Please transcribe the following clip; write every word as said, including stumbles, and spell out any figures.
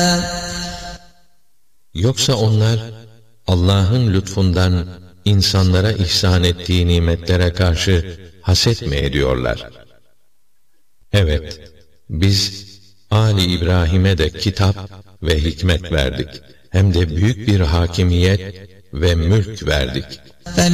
Yoksa onlar Allah'ın lütfundan insanlara ihsan ettiği nimetlere karşı haset mi ediyorlar? Evet, biz Ali İbrahim'e de kitap ve hikmet verdik. Hem de büyük bir hakimiyet ve mülk verdik.